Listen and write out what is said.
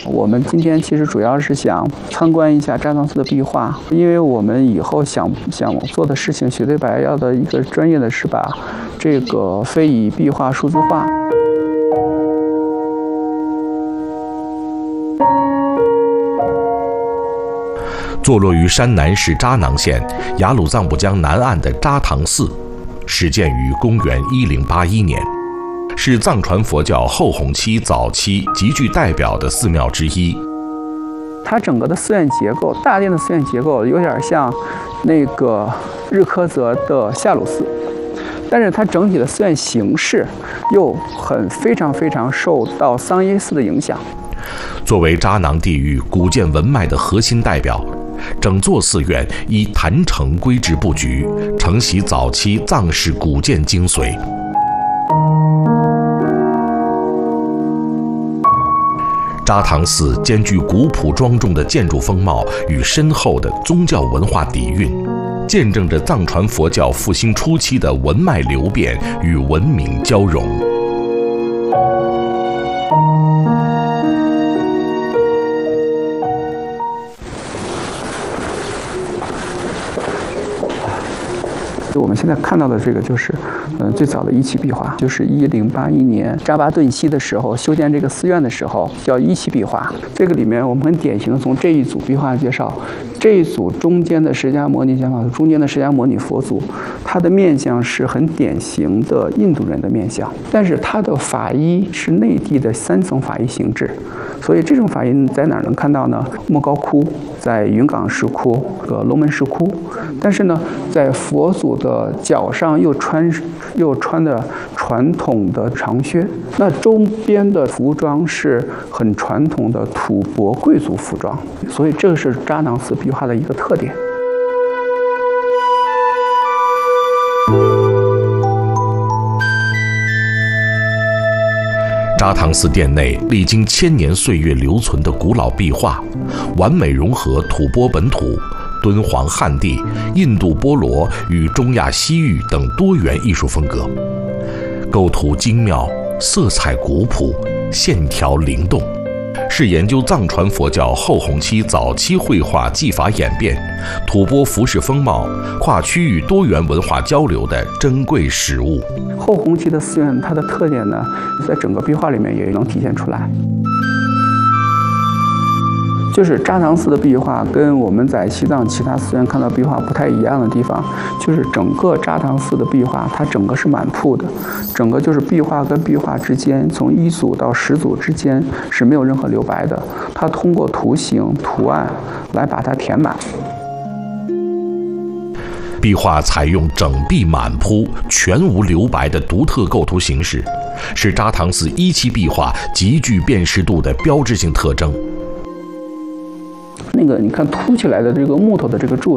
我们今天其实主要是想参观一下扎唐寺的壁画，因为我们以后想做的事情，雪对白要的一个专业的是把这个非遗壁画数字化。 坐落于山南市扎囊县雅鲁藏布江南岸的扎唐寺，始建于公元1081年。是藏传佛教后弘期早期极具代表的寺庙之一。 它整个的寺院结构，大殿的寺院结构有点像那个日喀则的夏鲁寺，但是它整体的寺院形式又非常受到桑耶寺的影响。 作为扎囊地域古建文脉的核心代表，整座寺院依坛城规制布局，承袭早期藏式古建精髓。扎唐寺兼具古朴庄重的建筑风貌与深厚的宗教文化底蕴，见证着藏传佛教复兴初期的文脉流变与文明交融。 我们现在看到的这个就是，最早的一期壁画，就是1081年扎巴顿西的时候修建这个寺院的时候，叫一期壁画。这个里面我们很典型的从这一组壁画介绍，这一组中间的释迦牟尼讲法图，中间的释迦牟尼佛祖，他的面相是很典型的印度人的面相，但是他的法衣是内地的3层法衣形制，所以这种法衣在哪儿能看到呢？莫高窟，在云冈石窟和龙门石窟，但是呢，在佛祖的脚上又穿的传统的长靴，那周边的服装是很传统的吐蕃贵族服装，所以这是扎囊寺壁画的一个特点。 扎唐寺殿内历经1000年岁月留存的古老壁画，完美融合吐蕃本土、敦煌汉地、印度波罗与中亚西域等多元艺术风格，构图精妙，色彩古朴，线条灵动，是研究藏传佛教后弘期早期绘画技法演变、吐蕃服饰风貌、跨区域多元文化交流的珍贵实物。 后弘期的寺院，它的特点呢，在整个壁画里面也能体现出来。就是扎唐寺的壁画跟我们在西藏其他寺院看到壁画不太一样的地方，就是整个扎唐寺的壁画，它整个是满铺的，整个就是壁画跟壁画之间，从1组到10组之间是没有任何留白的，它通过图形、图案来把它填满。 壁画采用整壁满铺、全无留白的独特构图形式，是扎唐寺1期壁画极具辨识度的标志性特征。 那个你看凸起来的这个木头的这个柱